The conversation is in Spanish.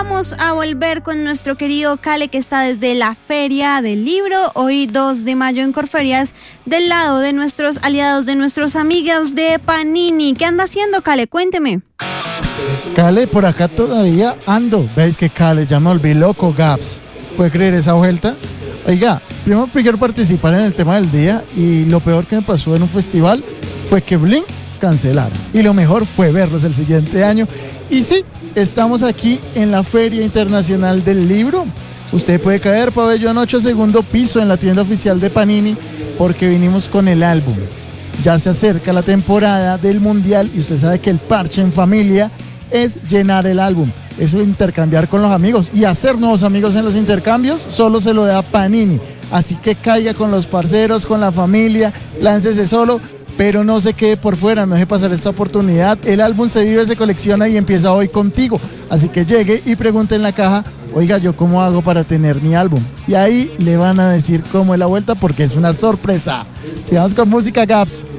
vamos a volver con nuestro querido Cale, que está desde la Feria del Libro, hoy 2 de mayo en Corferias, del lado de nuestros aliados, de nuestros amigos de Panini. ¿Qué anda haciendo, Cale? Cuénteme. Cale, por acá todavía ando. ¿Veis que Cale? Ya me volví loco, Gaps. ¿Puede creer esa vuelta? Oiga, primero quiero participar en el tema del día y lo peor que me pasó en un festival fue que Blink cancelaron. Y lo mejor fue verlos el siguiente año. Y sí, estamos aquí en la Feria Internacional del Libro. Usted puede caer, pabellón 8, segundo piso, en la tienda oficial de Panini, porque vinimos con el álbum. Ya se acerca la temporada del Mundial y usted sabe que el parche en familia es llenar el álbum. Eso es intercambiar con los amigos y hacer nuevos amigos en los intercambios, solo se lo da Panini. Así que caiga con los parceros, con la familia, láncese solo, pero no se quede por fuera, no deje pasar esta oportunidad. El álbum se vive, se colecciona y empieza hoy contigo. Así que llegue y pregunte en la caja, oiga, ¿yo cómo hago para tener mi álbum? Y ahí le van a decir cómo es la vuelta, porque es una sorpresa. Sigamos con música, Gaps.